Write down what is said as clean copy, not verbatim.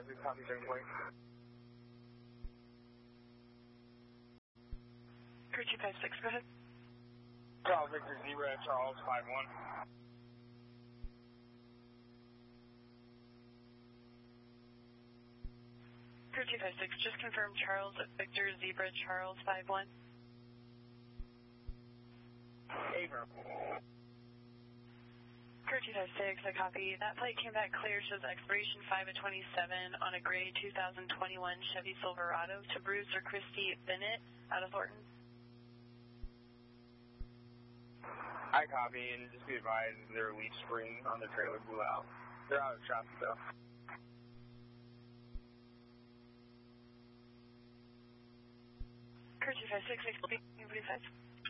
256, copy 7 point. Crew 256, go ahead. Charles Victor Zebra, Charles 51. Crew 256, just confirm Charles Victor Zebra Charles 51. Abram. Crew 256, I copy. That flight came back clear, shows expiration 5/27 on a gray 2021 Chevy Silverado to Bruce or Christy Bennett out of Thornton. I copy, and just be advised their leaf spring on the trailer blew out. They're out of shop though. Crew 256, 45.